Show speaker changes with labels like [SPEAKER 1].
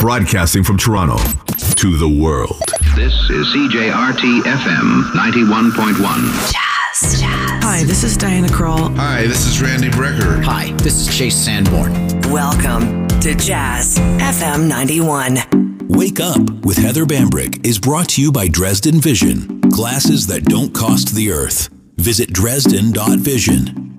[SPEAKER 1] Broadcasting from Toronto to the world.
[SPEAKER 2] This is CJRT FM 91.1.
[SPEAKER 3] Jazz.
[SPEAKER 4] Hi, this is Diana Krall.
[SPEAKER 5] Hi, this is Randy Brecker.
[SPEAKER 6] Hi, this is Chase Sanborn.
[SPEAKER 3] Welcome to Jazz FM 91.
[SPEAKER 7] Wake Up with Heather Bambrick is brought to you by Dresden Vision. Glasses that don't cost the earth. Visit Dresden.vision.